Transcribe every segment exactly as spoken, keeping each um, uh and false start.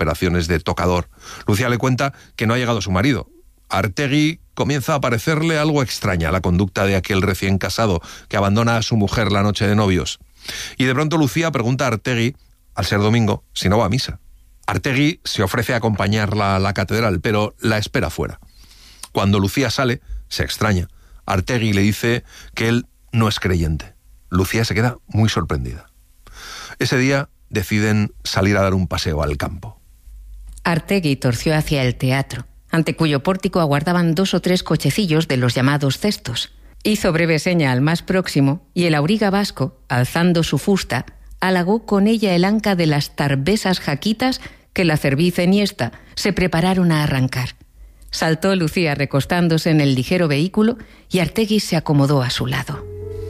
operaciones de tocador. Lucía le cuenta que no ha llegado su marido. A Artegui comienza a parecerle algo extraña la conducta de aquel recién casado que abandona a su mujer la noche de novios. Y de pronto Lucía pregunta a Artegui, al ser domingo, si no va a misa. Artegui se ofrece a acompañarla a la catedral, pero la espera fuera. Cuando Lucía sale, se extraña. Artegui le dice que él no es creyente. Lucía se queda muy sorprendida. Ese día deciden salir a dar un paseo al campo. Artegui torció hacia el teatro, ante cuyo pórtico aguardaban dos o tres cochecillos de los llamados cestos. Hizo breve seña al más próximo y el auriga vasco, alzando su fusta, halagó con ella el anca de las tarbesas jaquitas que la cerviz enhiesta se prepararon a arrancar. Saltó Lucía recostándose en el ligero vehículo y Artegui se acomodó a su lado.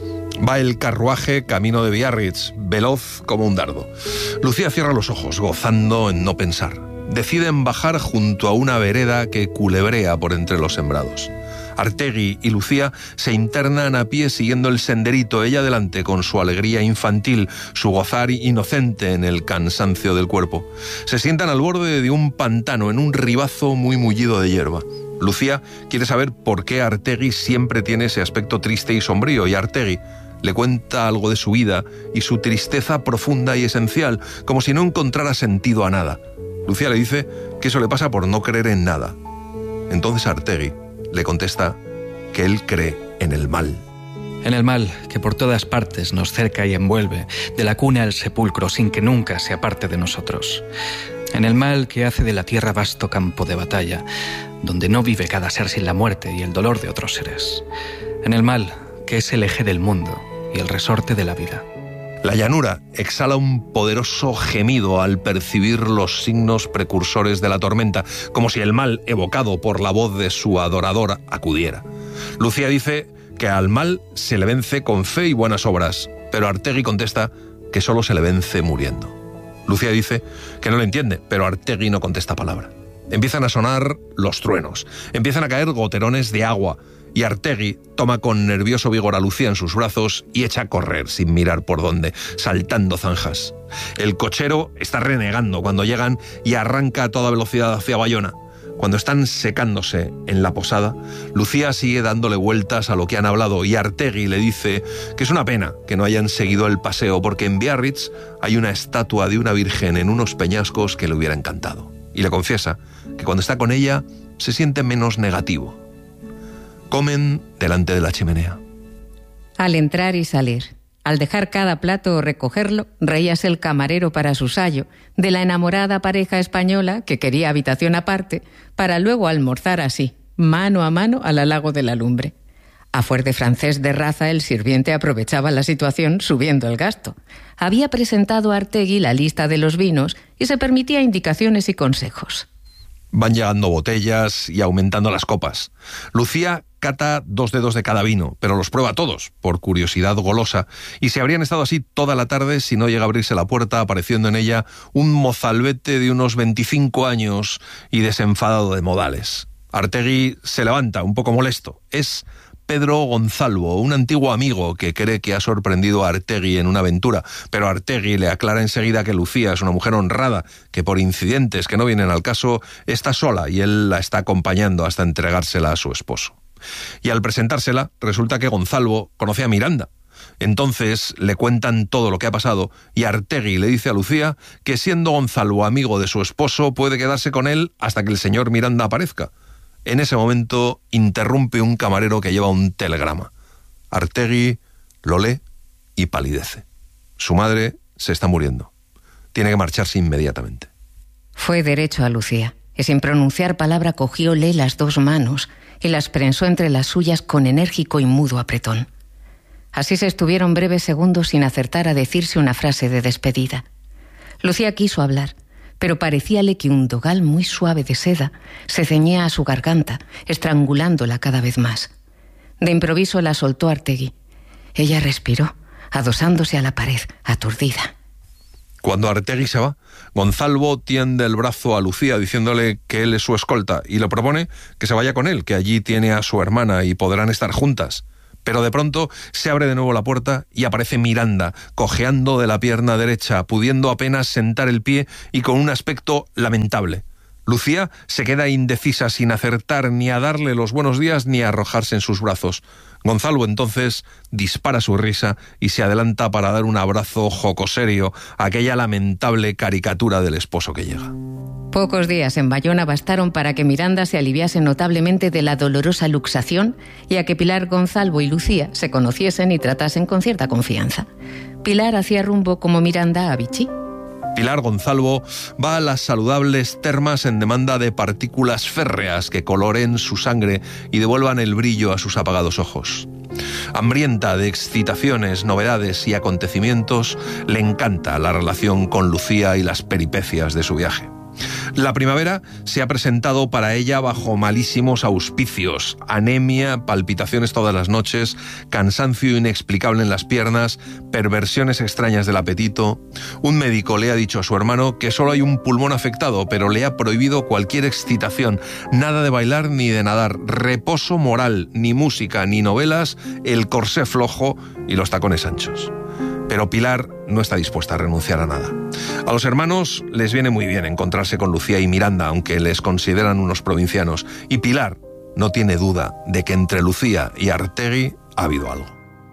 Va el carruaje camino de Biarritz, veloz como un dardo. Lucía cierra los ojos, gozando en no pensar. Deciden bajar junto a una vereda que culebrea por entre los sembrados. Artegui y Lucía se internan a pie siguiendo el senderito, ella delante con su alegría infantil, su gozar inocente en el cansancio del cuerpo. Se sientan al borde de un pantano, en un ribazo muy mullido de hierba. Lucía quiere saber por qué Artegui siempre tiene ese aspecto triste y sombrío, y Artegui le cuenta algo de su vida y su tristeza profunda y esencial, como si no encontrara sentido a nada. Lucía le dice que eso le pasa por no creer en nada. Entonces Artegui le contesta que él cree en el mal. En el mal que por todas partes nos cerca y envuelve, de la cuna al sepulcro sin que nunca se aparte de nosotros. En el mal que hace de la tierra vasto campo de batalla, donde no vive cada ser sin la muerte y el dolor de otros seres. En el mal que es el eje del mundo y el resorte de la vida. La llanura exhala un poderoso gemido al percibir los signos precursores de la tormenta, como si el mal evocado por la voz de su adorador acudiera. Lucía dice que al mal se le vence con fe y buenas obras, pero Artegui contesta que solo se le vence muriendo. Lucía dice que no lo entiende, pero Artegui no contesta palabra. Empiezan a sonar los truenos, empiezan a caer goterones de agua, y Artegui toma con nervioso vigor a Lucía en sus brazos y echa a correr sin mirar por dónde, saltando zanjas. El cochero está renegando cuando llegan y arranca a toda velocidad hacia Bayona. Cuando están secándose en la posada, Lucía sigue dándole vueltas a lo que han hablado y Artegui le dice que es una pena que no hayan seguido el paseo porque en Biarritz hay una estatua de una virgen en unos peñascos que le hubiera encantado. Y le confiesa que cuando está con ella se siente menos negativo. Comen delante de la chimenea. Al entrar y salir, al dejar cada plato o recogerlo, reíase el camarero para su sayo de la enamorada pareja española que quería habitación aparte para luego almorzar así, mano a mano al halago de la lumbre. A fuer de francés de raza, el sirviente aprovechaba la situación subiendo el gasto. Había presentado a Artegui la lista de los vinos y se permitía indicaciones y consejos. Van llegando botellas y aumentando las copas. Lucía cata dos dedos de cada vino, pero los prueba todos, por curiosidad golosa, y se habrían estado así toda la tarde si no llega a abrirse la puerta, apareciendo en ella un mozalbete de unos veinticinco años y desenfadado de modales. Artegui se levanta, un poco molesto. Es Pedro Gonzalvo, un antiguo amigo que cree que ha sorprendido a Artegui en una aventura, pero Artegui le aclara enseguida que Lucía es una mujer honrada, que por incidentes que no vienen al caso está sola y él la está acompañando hasta entregársela a su esposo. Y al presentársela, resulta que Gonzalvo conoce a Miranda. Entonces le cuentan todo lo que ha pasado y Artegui le dice a Lucía que siendo Gonzalvo amigo de su esposo puede quedarse con él hasta que el señor Miranda aparezca. En ese momento interrumpe un camarero que lleva un telegrama. Artegui lo lee y palidece. Su madre se está muriendo. Tiene que marcharse inmediatamente. Fue derecho a Lucía, y sin pronunciar palabra cogióle las dos manos y las prensó entre las suyas con enérgico y mudo apretón. Así se estuvieron breves segundos sin acertar a decirse una frase de despedida. Lucía quiso hablar, pero parecíale que un dogal muy suave de seda se ceñía a su garganta, estrangulándola cada vez más. De improviso la soltó Artegui. Ella respiró, adosándose a la pared, aturdida. Cuando Artegui se va, Gonzalvo tiende el brazo a Lucía diciéndole que él es su escolta y le propone que se vaya con él, que allí tiene a su hermana y podrán estar juntas. Pero de pronto se abre de nuevo la puerta y aparece Miranda, cojeando de la pierna derecha, pudiendo apenas sentar el pie y con un aspecto lamentable. Lucía se queda indecisa, sin acertar ni a darle los buenos días ni a arrojarse en sus brazos. Gonzalo entonces dispara su risa y se adelanta para dar un abrazo jocoserio a aquella lamentable caricatura del esposo que llega. Pocos días en Bayona bastaron para que Miranda se aliviase notablemente de la dolorosa luxación y a que Pilar, Gonzalo y Lucía se conociesen y tratasen con cierta confianza. Pilar hacía rumbo como Miranda a Vichy. Pilar Gonzalo va a las saludables termas en demanda de partículas férreas que coloren su sangre y devuelvan el brillo a sus apagados ojos. Hambrienta de excitaciones, novedades y acontecimientos, le encanta la relación con Lucía y las peripecias de su viaje. La primavera se ha presentado para ella bajo malísimos auspicios: anemia, palpitaciones todas las noches, cansancio inexplicable en las piernas, perversiones extrañas del apetito. Un médico le ha dicho a su hermano que solo hay un pulmón afectado, pero le ha prohibido cualquier excitación, nada de bailar ni de nadar, reposo moral, ni música, ni novelas, el corsé flojo y los tacones anchos. Pero Pilar no está dispuesta a renunciar a nada. A los hermanos les viene muy bien encontrarse con Lucía y Miranda, aunque les consideran unos provincianos. Y Pilar no tiene duda de que entre Lucía y Artegui ha habido algo.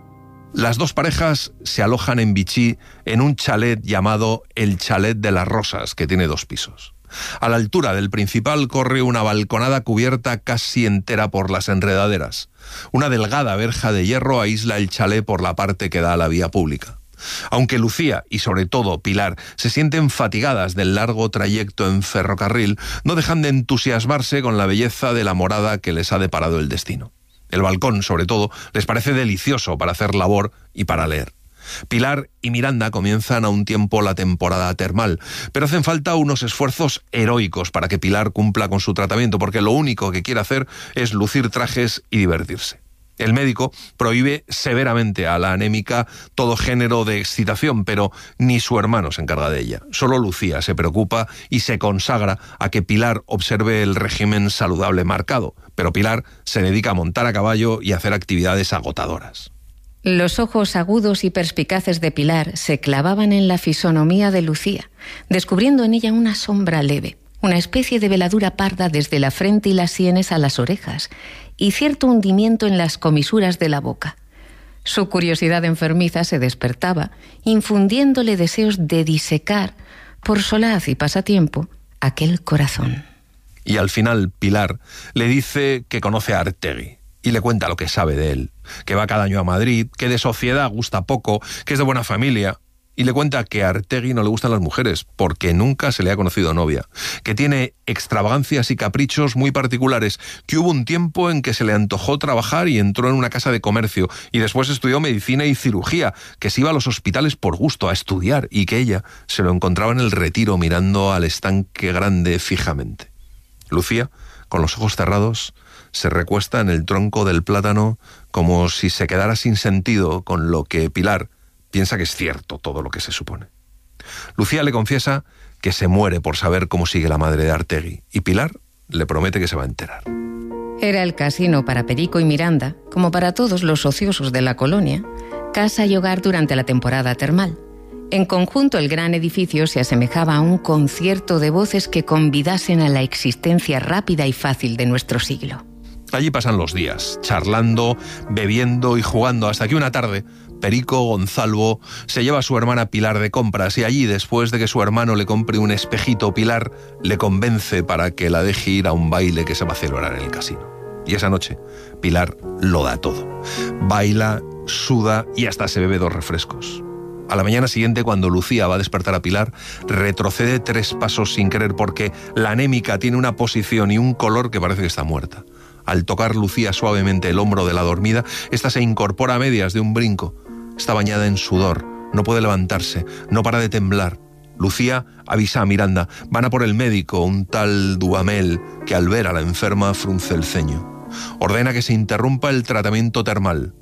Las dos parejas se alojan en Vichy en un chalet llamado el Chalet de las Rosas, que tiene dos pisos. A la altura del principal corre una balconada cubierta casi entera por las enredaderas. Una delgada verja de hierro aísla el chalet por la parte que da a la vía pública. Aunque Lucía y sobre todo Pilar se sienten fatigadas del largo trayecto en ferrocarril, no dejan de entusiasmarse con la belleza de la morada que les ha deparado el destino. El balcón, sobre todo, les parece delicioso para hacer labor y para leer. Pilar y Miranda comienzan a un tiempo la temporada termal, pero hacen falta unos esfuerzos heroicos para que Pilar cumpla con su tratamiento, porque lo único que quiere hacer es lucir trajes y divertirse. El médico prohíbe severamente a la anémica todo género de excitación, pero ni su hermano se encarga de ella. Solo Lucía se preocupa y se consagra a que Pilar observe el régimen saludable marcado, pero Pilar se dedica a montar a caballo y a hacer actividades agotadoras. Los ojos agudos y perspicaces de Pilar se clavaban en la fisonomía de Lucía, descubriendo en ella una sombra leve, una especie de veladura parda desde la frente y las sienes a las orejas, y cierto hundimiento en las comisuras de la boca. Su curiosidad enfermiza se despertaba, infundiéndole deseos de disecar, por solaz y pasatiempo, aquel corazón. Y al final Pilar le dice que conoce a Artegui y le cuenta lo que sabe de él, que va cada año a Madrid, que de sociedad gusta poco, que es de buena familia. Y le cuenta que a Artegui no le gustan las mujeres, porque nunca se le ha conocido novia, que tiene extravagancias y caprichos muy particulares, que hubo un tiempo en que se le antojó trabajar y entró en una casa de comercio, y después estudió medicina y cirugía, que se iba a los hospitales por gusto, a estudiar, y que ella se lo encontraba en el retiro mirando al estanque grande fijamente. Lucía, con los ojos cerrados, se recuesta en el tronco del plátano como si se quedara sin sentido con lo que Pilar piensa que es cierto todo lo que se supone. Lucía le confiesa que se muere por saber cómo sigue la madre de Artegui, y Pilar le promete que se va a enterar. Era el casino para Perico y Miranda, como para todos los ociosos de la colonia, casa y hogar durante la temporada termal. En conjunto, el gran edificio se asemejaba a un concierto de voces que convidasen a la existencia rápida y fácil de nuestro siglo. Allí pasan los días, charlando, bebiendo y jugando, hasta que una tarde Perico Gonzalo se lleva a su hermana Pilar de compras, y allí, después de que su hermano le compre un espejito, Pilar le convence para que la deje ir a un baile que se va a celebrar en el casino. Y esa noche Pilar lo da todo. Baila, suda y hasta se bebe dos refrescos. A la mañana siguiente, cuando Lucía va a despertar a Pilar, retrocede tres pasos sin querer, porque la anémica tiene una posición y un color que parece que está muerta. Al tocar Lucía suavemente el hombro de la dormida, ésta se incorpora a medias de un brinco. Está bañada en sudor, no puede levantarse, no para de temblar. Lucía avisa a Miranda, van a por el médico, un tal Duhamel, que al ver a la enferma frunce el ceño. Ordena que se interrumpa el tratamiento termal.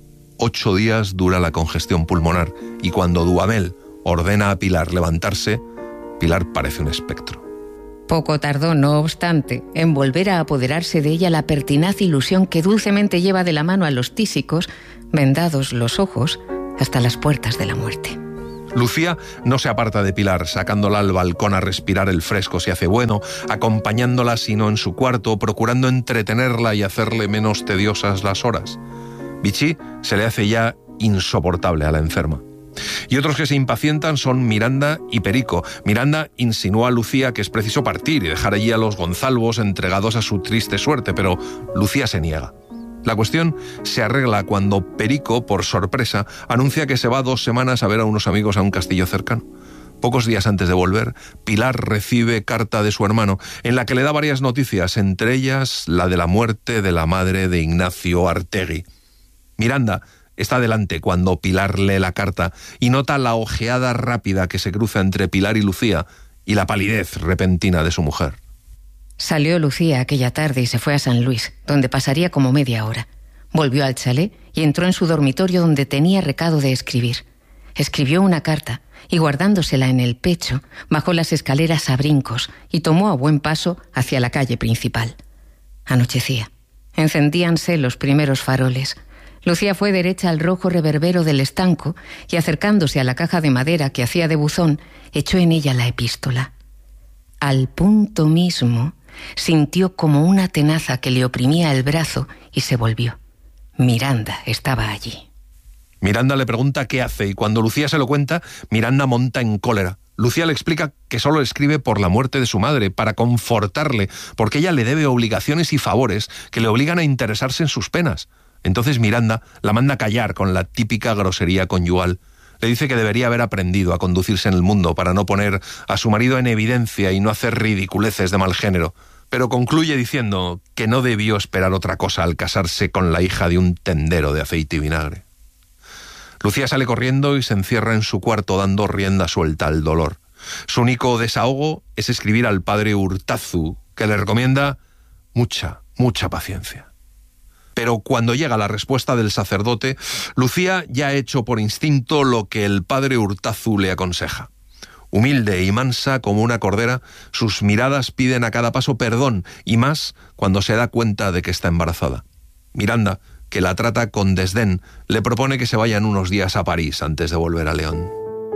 Ocho días dura la congestión pulmonar, y cuando Duhamel ordena a Pilar levantarse, Pilar parece un espectro. Poco tardó, no obstante, en volver a apoderarse de ella la pertinaz ilusión que dulcemente lleva de la mano a los tísicos, vendados los ojos, hasta las puertas de la muerte. Lucía no se aparta de Pilar, sacándola al balcón a respirar el fresco si hace bueno, acompañándola si no en su cuarto, procurando entretenerla y hacerle menos tediosas las horas. Vichy se le hace ya insoportable a la enferma. Y otros que se impacientan son Miranda y Perico. Miranda insinúa a Lucía que es preciso partir y dejar allí a los Gonzalvos entregados a su triste suerte, pero Lucía se niega. La cuestión se arregla cuando Perico, por sorpresa, anuncia que se va dos semanas a ver a unos amigos a un castillo cercano. Pocos días antes de volver, Pilar recibe carta de su hermano en la que le da varias noticias, entre ellas la de la muerte de la madre de Ignacio Artegui. Miranda está delante cuando Pilar lee la carta y nota la ojeada rápida que se cruza entre Pilar y Lucía y la palidez repentina de su mujer. Salió Lucía aquella tarde y se fue a San Luis, donde pasaría como media hora. Volvió al chalet y entró en su dormitorio donde tenía recado de escribir. Escribió una carta y, guardándosela en el pecho, bajó las escaleras a brincos y tomó a buen paso hacia la calle principal. Anochecía. Encendíanse los primeros faroles. Lucía fue derecha al rojo reverbero del estanco y, acercándose a la caja de madera que hacía de buzón, echó en ella la epístola. Al punto mismo, sintió como una tenaza que le oprimía el brazo y se volvió. Miranda estaba allí. Miranda le pregunta qué hace y cuando Lucía se lo cuenta, Miranda monta en cólera. Lucía le explica que solo escribe por la muerte de su madre, para confortarle, porque ella le debe obligaciones y favores que le obligan a interesarse en sus penas. Entonces Miranda la manda callar con la típica grosería conyugal. Le dice que debería haber aprendido a conducirse en el mundo para no poner a su marido en evidencia y no hacer ridiculeces de mal género, pero concluye diciendo que no debió esperar otra cosa al casarse con la hija de un tendero de aceite y vinagre. Lucía sale corriendo y se encierra en su cuarto dando rienda suelta al dolor. Su único desahogo es escribir al padre Urtazu, que le recomienda mucha, mucha paciencia. Pero cuando llega la respuesta del sacerdote, Lucía ya ha hecho por instinto lo que el padre Urtazu le aconseja. Humilde y mansa como una cordera, sus miradas piden a cada paso perdón, y más cuando se da cuenta de que está embarazada. Miranda, que la trata con desdén, le propone que se vayan unos días a París antes de volver a León.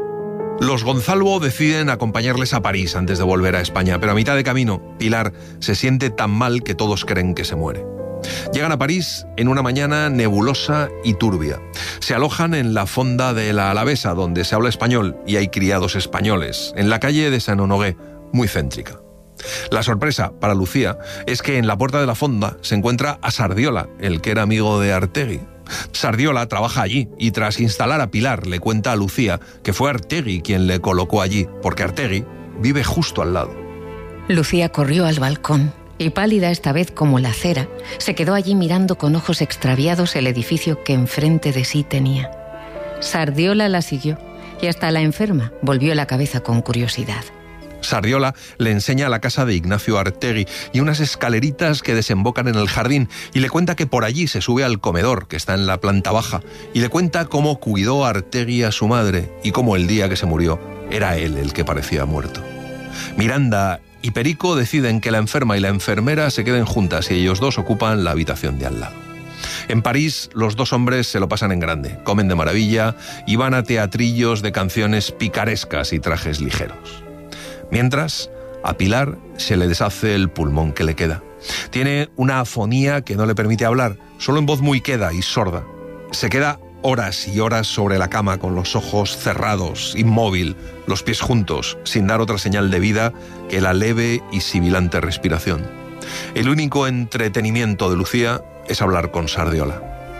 Los Gonzalvo deciden acompañarles a París antes de volver a España, pero a mitad de camino, Pilar se siente tan mal que todos creen que se muere. Llegan a París en una mañana nebulosa y turbia. Se alojan en la fonda de la Alavesa, donde se habla español y hay criados españoles, en la calle de Saint-Honoré, muy céntrica. La sorpresa para Lucía es que en la puerta de la fonda se encuentra a Sardiola, el que era amigo de Artegui. Sardiola trabaja allí y tras instalar a Pilar le cuenta a Lucía que fue Artegui quien le colocó allí, porque Artegui vive justo al lado. Lucía corrió al balcón y, pálida esta vez como la cera, se quedó allí mirando con ojos extraviados el edificio que enfrente de sí tenía. Sardiola la siguió y hasta la enferma volvió la cabeza con curiosidad. Sardiola le enseña la casa de Ignacio Artegui y unas escaleritas que desembocan en el jardín y le cuenta que por allí se sube al comedor, que está en la planta baja, y le cuenta cómo cuidó Artegui a su madre y cómo el día que se murió era él el que parecía muerto. Miranda y Perico deciden que la enferma y la enfermera se queden juntas y ellos dos ocupan la habitación de al lado. En París, los dos hombres se lo pasan en grande, comen de maravilla y van a teatrillos de canciones picarescas y trajes ligeros. Mientras, a Pilar se le deshace el pulmón que le queda. Tiene una afonía que no le permite hablar, solo en voz muy queda y sorda. Se queda horas y horas sobre la cama con los ojos cerrados, inmóvil, los pies juntos, sin dar otra señal de vida que la leve y sibilante respiración. El único entretenimiento de Lucía es hablar con Sardiola.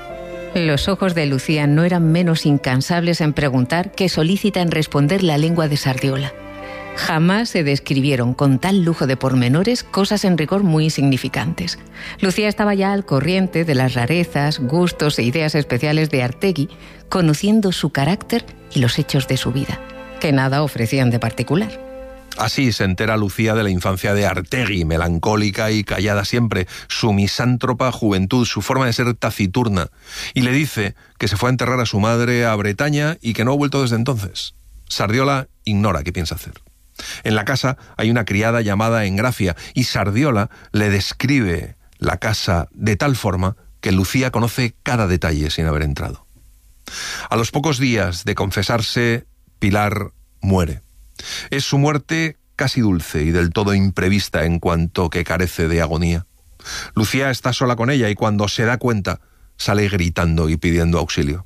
Los ojos de Lucía no eran menos incansables en preguntar que solícita en responder la lengua de Sardiola. Jamás se describieron con tal lujo de pormenores cosas en rigor muy insignificantes. Lucía estaba ya al corriente de las rarezas, gustos e ideas especiales de Artegui, conociendo su carácter y los hechos de su vida, que nada ofrecían de particular. Así se entera Lucía de la infancia de Artegui, melancólica y callada siempre, su misántropa juventud, su forma de ser taciturna, y le dice que se fue a enterrar a su madre a Bretaña y que no ha vuelto desde entonces. Sardiola ignora qué piensa hacer. En la casa hay una criada llamada Engracia y Sardiola le describe la casa de tal forma que Lucía conoce cada detalle sin haber entrado. A los pocos días de confesarse, Pilar muere. Es su muerte casi dulce y del todo imprevista en cuanto que carece de agonía. Lucía está sola con ella y cuando se da cuenta sale gritando y pidiendo auxilio.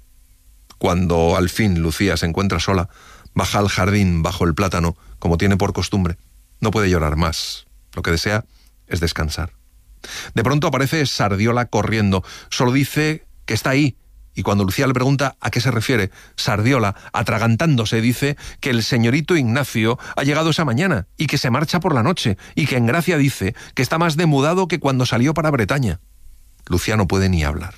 Cuando al fin Lucía se encuentra sola, baja al jardín bajo el plátano como tiene por costumbre. No puede llorar más. Lo que desea es descansar. De pronto aparece Sardiola corriendo. Solo dice que está ahí. Y cuando Lucía le pregunta a qué se refiere, Sardiola, atragantándose, dice que el señorito Ignacio ha llegado esa mañana y que se marcha por la noche, y que Engracia dice que está más demudado que cuando salió para Bretaña. Lucía no puede ni hablar.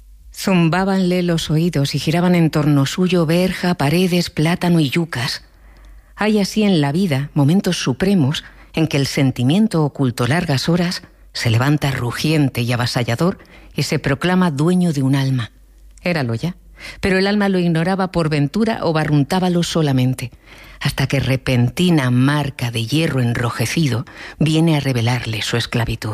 Zumbábanle los oídos y giraban en torno suyo verja, paredes, plátano y yucas. Hay así en la vida momentos supremos en que el sentimiento oculto largas horas se levanta rugiente y avasallador y se proclama dueño de un alma. Éralo ya, pero el alma lo ignoraba por ventura o barruntábalo solamente, hasta que repentina marca de hierro enrojecido viene a revelarle su esclavitud.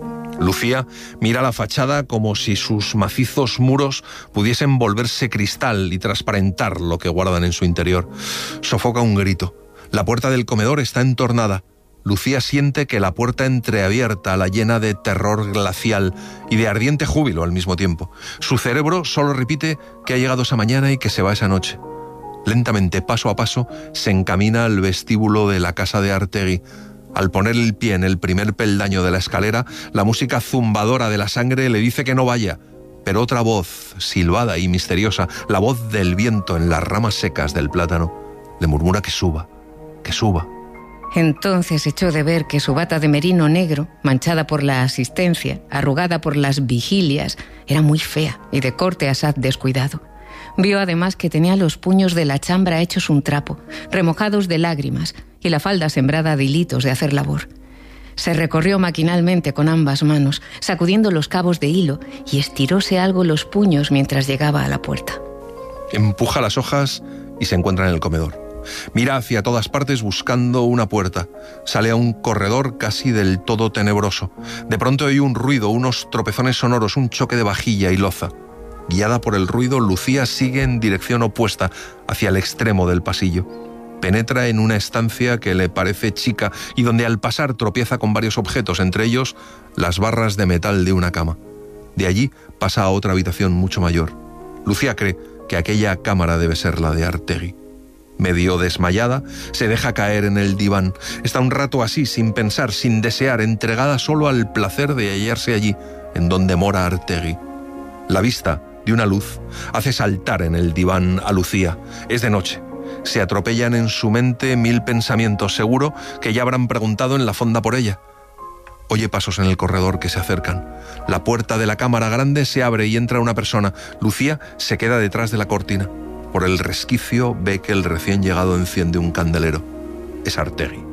Lucía mira la fachada como si sus macizos muros pudiesen volverse cristal y transparentar lo que guardan en su interior. Sofoca un grito. La puerta del comedor está entornada. Lucía siente que la puerta entreabierta la llena de terror glacial y de ardiente júbilo al mismo tiempo. Su cerebro solo repite que ha llegado esa mañana y que se va esa noche. Lentamente, paso a paso, se encamina al vestíbulo de la casa de Artegui. Al poner el pie en el primer peldaño de la escalera, la música zumbadora de la sangre le dice que no vaya. Pero otra voz, silbada y misteriosa, la voz del viento en las ramas secas del plátano, le murmura que suba, que suba. Entonces echó de ver que su bata de merino negro, manchada por la asistencia, arrugada por las vigilias, era muy fea y de corte asaz descuidado. Vio además que tenía los puños de la chambra hechos un trapo, remojados de lágrimas, y la falda sembrada de hilitos de hacer labor. Se recorrió maquinalmente con ambas manos, sacudiendo los cabos de hilo, y estiróse algo los puños mientras llegaba a la puerta. Empuja las hojas y se encuentra en el comedor. Mira hacia todas partes buscando una puerta. Sale a un corredor casi del todo tenebroso. De pronto oye un ruido, unos tropezones sonoros, un choque de vajilla y loza. Guiada por el ruido, Lucía sigue en dirección opuesta, hacia el extremo del pasillo. Penetra en una estancia que le parece chica y donde al pasar tropieza con varios objetos, entre ellos las barras de metal de una cama. De allí pasa a otra habitación mucho mayor. Lucía cree que aquella cámara debe ser la de Artegui. Medio desmayada, se deja caer en el diván. Está un rato así, sin pensar, sin desear, entregada solo al placer de hallarse allí, en donde mora Artegui. La vista de una luz hace saltar en el diván a Lucía. Es de noche. Se atropellan en su mente mil pensamientos, seguro que ya habrán preguntado en la fonda por ella. Oye pasos en el corredor que se acercan. La puerta de la cámara grande se abre y entra una persona. Lucía se queda detrás de la cortina. Por el resquicio ve que el recién llegado enciende un candelero. Es Artegui.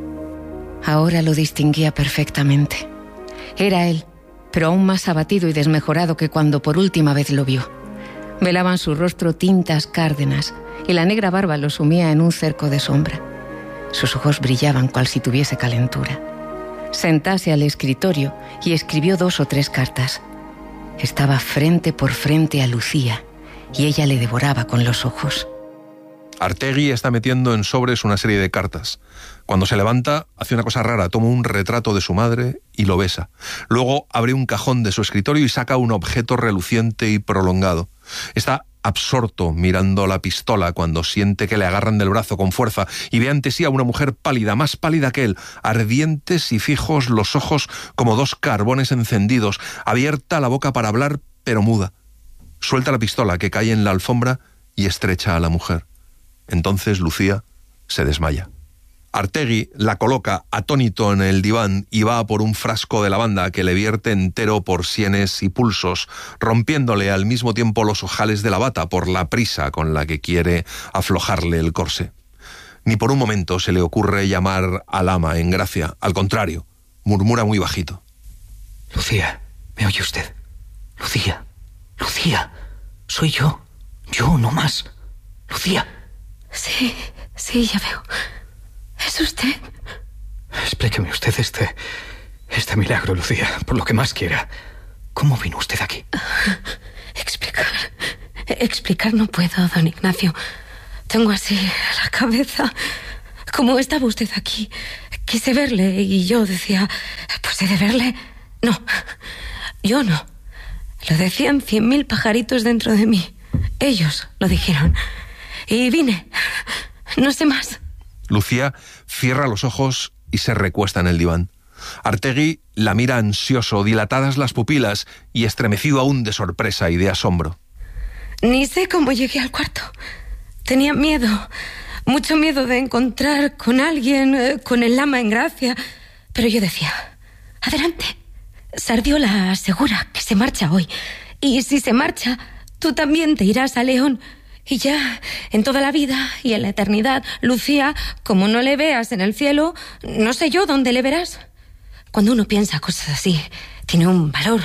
Ahora lo distinguía perfectamente. Era él, pero aún más abatido y desmejorado que cuando por última vez lo vio. Velaban su rostro tintas cárdenas y la negra barba lo sumía en un cerco de sombra. Sus ojos brillaban cual si tuviese calentura. Sentase al escritorio y escribió dos o tres cartas. Estaba frente por frente a Lucía y ella le devoraba con los ojos. Artegui está metiendo en sobres una serie de cartas. Cuando se levanta, hace una cosa rara, toma un retrato de su madre y lo besa. Luego abre un cajón de su escritorio y saca un objeto reluciente y prolongado. Está absorto mirando la pistola cuando siente que le agarran del brazo con fuerza y ve ante sí a una mujer pálida, más pálida que él, ardientes y fijos los ojos como dos carbones encendidos, abierta la boca para hablar, pero muda. Suelta la pistola que cae en la alfombra y estrecha a la mujer. Entonces Lucía se desmaya. Artegui la coloca atónito en el diván y va por un frasco de lavanda que le vierte entero por sienes y pulsos, rompiéndole al mismo tiempo los ojales de la bata por la prisa con la que quiere aflojarle el corsé. Ni por un momento se le ocurre llamar al ama Engracia. Al contrario, murmura muy bajito. Lucía, ¿me oye usted? Lucía, Lucía, soy yo. Yo, no más. Lucía. Sí, sí, ya veo. es usted? Explíqueme usted este... este milagro, Lucía, por lo que más quiera. ¿Cómo vino usted aquí? Explicar... Explicar no puedo, don Ignacio. Tengo así la cabeza. Como estaba usted aquí, quise verle y yo decía... Pues he de verle. No, yo no. Lo decían cien mil pajaritos dentro de mí. Ellos lo dijeron. Y vine. No sé más. Lucía cierra los ojos y se recuesta en el diván. Artegui la mira ansioso, dilatadas las pupilas y estremecido aún de sorpresa y de asombro. Ni sé cómo llegué al cuarto. Tenía miedo, mucho miedo de encontrar con alguien, eh, con el lama en gracia. Pero yo decía, adelante. Sardiola asegura que se marcha hoy. Y si se marcha, tú también te irás a León. Y ya, en toda la vida y en la eternidad, Lucía, como no le veas en el cielo, no sé yo dónde le verás. Cuando uno piensa cosas así, tiene un valor.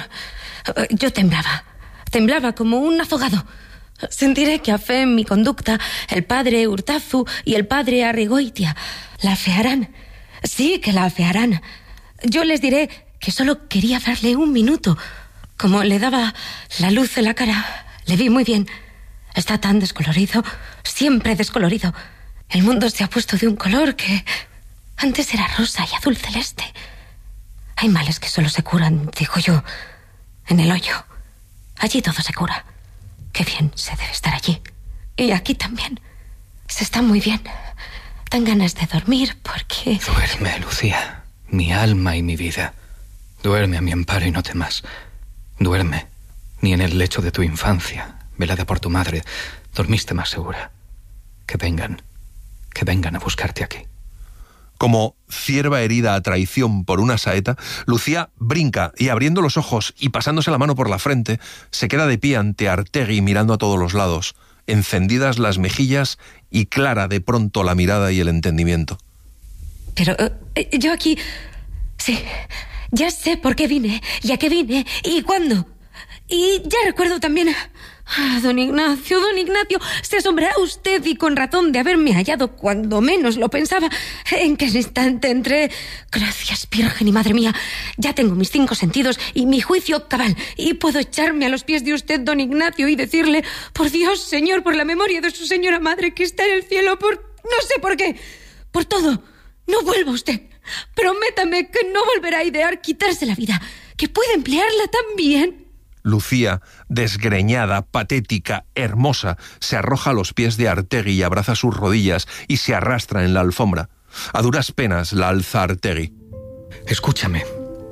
Yo temblaba, temblaba como un azogado. Sentiré que a fe en mi conducta, el padre Urtazu y el padre Arrigoitia la afearán. Sí, que la afearán. Yo les diré que solo quería darle un minuto. Como le daba la luz en la cara, le vi muy bien. Está tan descolorido, siempre descolorido. El mundo se ha puesto de un color que antes era rosa y azul celeste. Hay males que solo se curan, digo yo, en el hoyo. Allí todo se cura. Qué bien se debe estar allí. Y aquí también. Se está muy bien. Dan ganas de dormir porque... Duerme, Lucía, mi alma y mi vida. Duerme a mi amparo y no temas. Duerme, ni en el lecho de tu infancia, velada por tu madre, dormiste más segura. Que vengan, que vengan a buscarte aquí. Como cierva herida a traición por una saeta, Lucía brinca y abriendo los ojos y pasándose la mano por la frente, se queda de pie ante Artegui mirando a todos los lados, encendidas las mejillas y clara de pronto la mirada y el entendimiento. Pero eh, yo aquí... Sí, ya sé por qué vine y a qué vine y cuándo. Y ya recuerdo también... Ah, don Ignacio, don Ignacio, se asombrará usted y con razón de haberme hallado cuando menos lo pensaba. En qué instante entré. Gracias, Virgen y Madre mía. Ya tengo mis cinco sentidos y mi juicio cabal. Y puedo echarme a los pies de usted, don Ignacio, y decirle, por Dios, Señor, por la memoria de su señora madre que está en el cielo, por... no sé por qué. Por todo. No vuelva usted. Prométame que no volverá a idear quitarse la vida, que puede emplearla tan bien. Lucía, desgreñada, patética, hermosa, se arroja a los pies de Artegui y abraza sus rodillas y se arrastra en la alfombra. A duras penas la alza Artegui. Escúchame.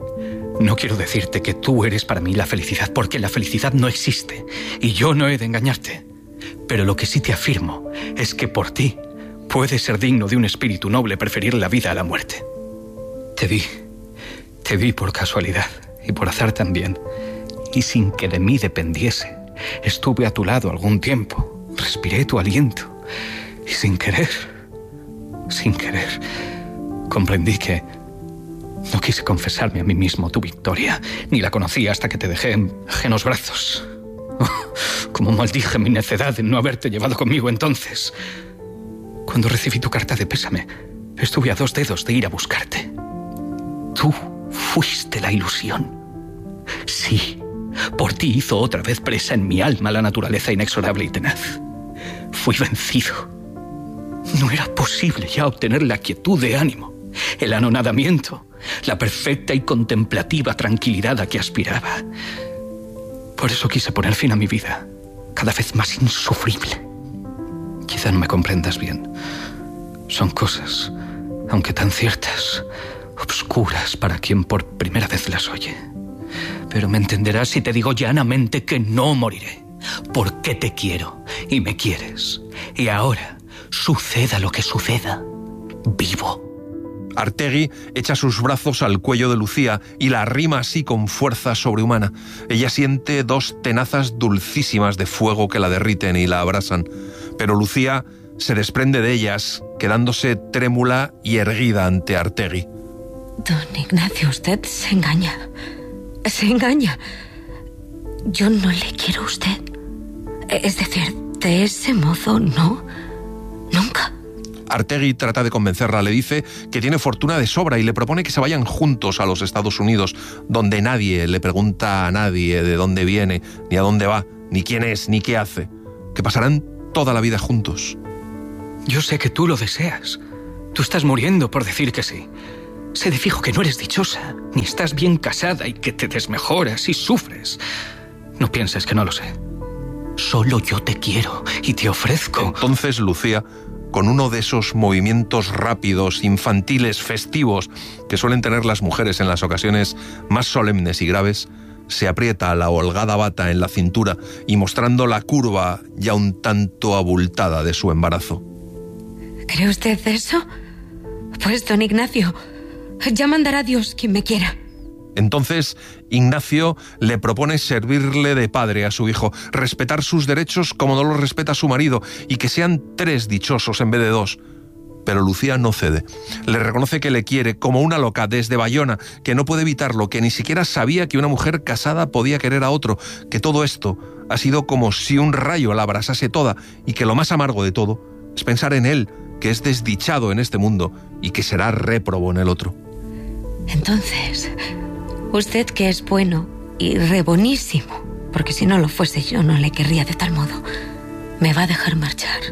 No quiero decirte que tú eres para mí la felicidad, porque la felicidad no existe y yo no he de engañarte. Pero lo que sí te afirmo es que por ti puede ser digno de un espíritu noble preferir la vida a la muerte. Te vi, te vi por casualidad y por azar también. Y sin que de mí dependiese, estuve a tu lado algún tiempo, respiré tu aliento, y sin querer, sin querer, comprendí que no quise confesarme a mí mismo tu victoria, ni la conocí hasta que te dejé en ajenos brazos. Oh, cómo maldije mi necedad en no haberte llevado conmigo entonces. Cuando recibí tu carta de pésame, estuve a dos dedos de ir a buscarte. Tú fuiste la ilusión. Sí. Por ti hizo otra vez presa en mi alma la naturaleza inexorable y tenaz. Fui vencido. No era posible ya obtener la quietud de ánimo, el anonadamiento, la perfecta y contemplativa tranquilidad a que aspiraba. Por eso quise poner fin a mi vida, cada vez más insufrible. Quizá no me comprendas bien. Son cosas, aunque tan ciertas, obscuras para quien por primera vez las oye. Pero me entenderás si te digo llanamente que no moriré, porque te quiero y me quieres. Y ahora, suceda lo que suceda, vivo. Artegui echa sus brazos al cuello de Lucía y la arrima así con fuerza sobrehumana. Ella siente dos tenazas dulcísimas de fuego que la derriten y la abrasan, pero Lucía se desprende de ellas, quedándose trémula y erguida ante Artegui. Don Ignacio, usted se engaña. Se engaña. Yo no le quiero a usted. Es decir, de ese modo, no. Nunca. Artegui trata de convencerla, le dice que tiene fortuna de sobra y le propone que se vayan juntos a los Estados Unidos, donde nadie le pregunta a nadie de dónde viene, ni a dónde va, ni quién es, ni qué hace, que pasarán toda la vida juntos. Yo sé que tú lo deseas. Tú estás muriendo por decir que sí. Sé de fijo que no eres dichosa, ni estás bien casada y que te desmejoras y sufres. No pienses que no lo sé. Solo yo te quiero y te ofrezco... Entonces Lucía, con uno de esos movimientos rápidos, infantiles, festivos que suelen tener las mujeres en las ocasiones más solemnes y graves, se aprieta la holgada bata en la cintura y mostrando la curva ya un tanto abultada de su embarazo. ¿Cree usted eso? Pues, don Ignacio, ya mandará Dios quien me quiera. Entonces, Ignacio le propone servirle de padre a su hijo, respetar sus derechos como no los respeta su marido, y que sean tres dichosos en vez de dos. Pero Lucía no cede. Le reconoce que le quiere como una loca desde Bayona, que no puede evitarlo, que ni siquiera sabía que una mujer casada podía querer a otro, que todo esto ha sido como si un rayo la abrasase toda, y que lo más amargo de todo es pensar en él, que es desdichado en este mundo y que será réprobo en el otro. Entonces... usted, que es bueno y re bonísimo, porque si no lo fuese yo no le querría de tal modo, me va a dejar marchar.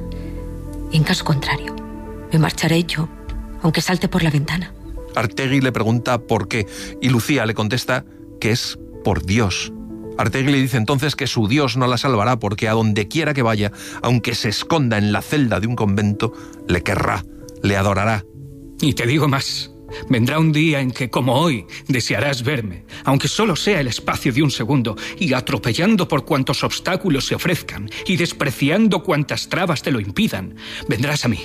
Y en caso contrario, me marcharé yo, aunque salte por la ventana. Artegui le pregunta por qué, y Lucía le contesta que es por Dios. Artegui le dice entonces que su Dios no la salvará porque a donde quiera que vaya, aunque se esconda en la celda de un convento, le querrá, le adorará. Y te digo más. Vendrá un día en que, como hoy, desearás verme, aunque solo sea el espacio de un segundo, y atropellando por cuantos obstáculos se ofrezcan, y despreciando cuantas trabas te lo impidan, vendrás a mí,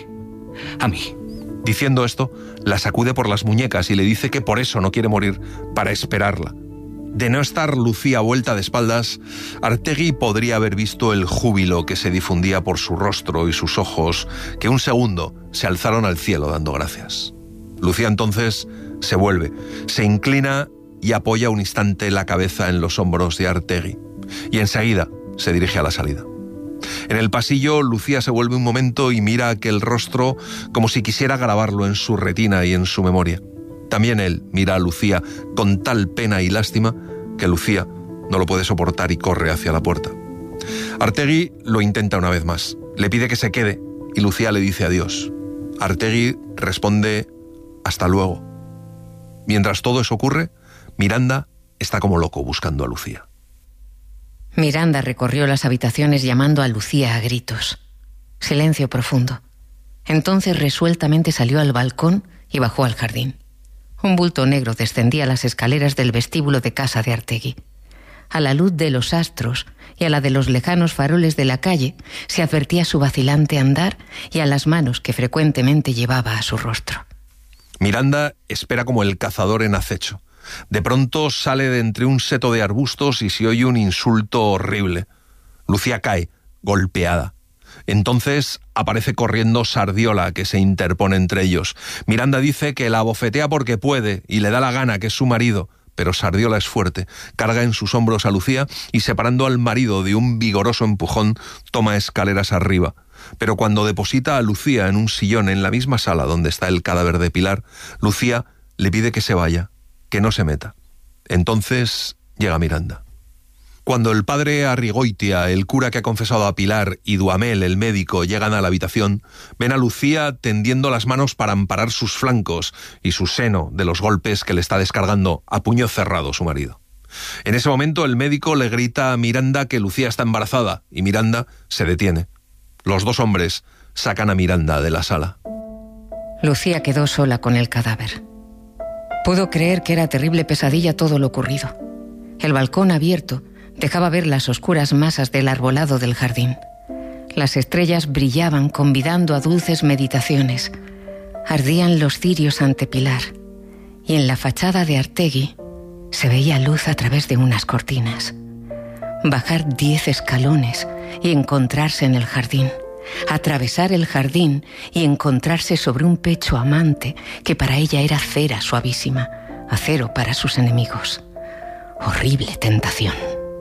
a mí. Diciendo esto, la sacude por las muñecas y le dice que por eso no quiere morir, para esperarla. De no estar Lucía vuelta de espaldas, Artegui podría haber visto el júbilo que se difundía por su rostro y sus ojos, que un segundo se alzaron al cielo dando gracias. Lucía entonces se vuelve, se inclina y apoya un instante la cabeza en los hombros de Artegui, y enseguida se dirige a la salida. En el pasillo, Lucía se vuelve un momento y mira aquel rostro como si quisiera grabarlo en su retina y en su memoria. También él mira a Lucía con tal pena y lástima que Lucía no lo puede soportar y corre hacia la puerta. Artegui lo intenta una vez más, le pide que se quede y Lucía le dice adiós. Artegui responde: hasta luego. Mientras todo eso ocurre, Miranda está como loco buscando a Lucía. Miranda recorrió las habitaciones llamando a Lucía a gritos. Silencio profundo. Entonces resueltamente salió al balcón y bajó al jardín. Un bulto negro descendía las escaleras del vestíbulo de casa de Artegui. A la luz de los astros y a la de los lejanos faroles de la calle se advertía su vacilante andar y a las manos que frecuentemente llevaba a su rostro. Miranda espera como el cazador en acecho. De pronto sale de entre un seto de arbustos y se oye un insulto horrible. Lucía cae, golpeada. Entonces aparece corriendo Sardiola, que se interpone entre ellos. Miranda dice que la abofetea porque puede y le da la gana, que es su marido, pero Sardiola es fuerte, carga en sus hombros a Lucía y, separando al marido de un vigoroso empujón, toma escaleras arriba. Pero cuando deposita a Lucía en un sillón en la misma sala donde está el cadáver de Pilar, Lucía le pide que se vaya, que no se meta. Entonces llega Miranda. Cuando el padre Arrigoitia, el cura que ha confesado a Pilar, y Duhamel, el médico, llegan a la habitación, ven a Lucía tendiendo las manos para amparar sus flancos y su seno de los golpes que le está descargando a puño cerrado su marido. En ese momento el médico le grita a Miranda que Lucía está embarazada y Miranda se detiene. Los dos hombres sacan a Miranda de la sala. Lucía quedó sola con el cadáver. Pudo creer que era terrible pesadilla todo lo ocurrido. El balcón abierto dejaba ver las oscuras masas del arbolado del jardín. Las estrellas brillaban convidando a dulces meditaciones. Ardían los cirios ante Pilar. Y en la fachada de Artegui se veía luz a través de unas cortinas. Bajar diez escalones y encontrarse en el jardín. Atravesar el jardín y encontrarse sobre un pecho amante que para ella era cera suavísima, acero para sus enemigos. Horrible tentación.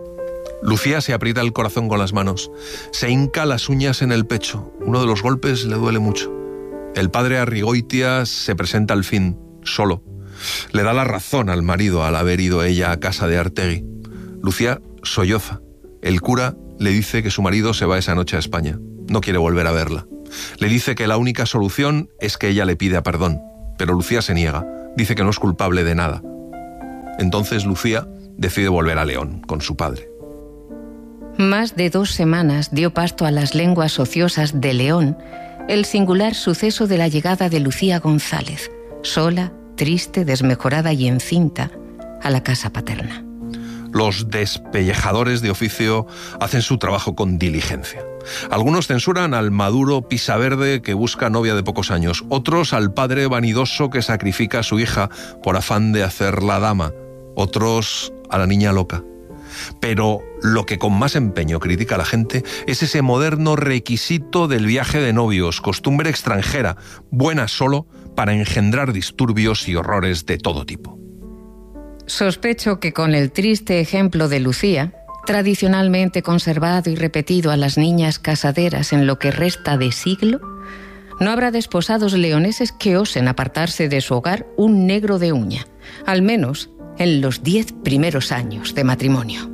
Lucía se aprieta el corazón con las manos, se hinca las uñas en el pecho. Uno de los golpes le duele mucho. El padre Arrigoitia se presenta al fin, solo. Le da la razón al marido al haber ido ella a casa de Artegui. Lucía solloza. El cura le dice que su marido se va esa noche a España. No quiere volver a verla. Le dice que la única solución es que ella le pida perdón. Pero Lucía se niega. Dice que no es culpable de nada. Entonces Lucía decide volver a León con su padre. Más de dos semanas dio pasto a las lenguas ociosas de León el singular suceso de la llegada de Lucía González, sola, triste, desmejorada y encinta, a la casa paterna. Los despellejadores de oficio hacen su trabajo con diligencia. Algunos censuran al maduro pisaverde que busca novia de pocos años, otros al padre vanidoso que sacrifica a su hija por afán de hacerla dama, otros a la niña loca. Pero lo que con más empeño critica la gente es ese moderno requisito del viaje de novios, costumbre extranjera, buena solo para engendrar disturbios y horrores de todo tipo. Sospecho que con el triste ejemplo de Lucía, tradicionalmente conservado y repetido a las niñas casaderas en lo que resta de siglo, no habrá desposados leoneses que osen apartarse de su hogar un negro de uña, al menos en los diez primeros años de matrimonio.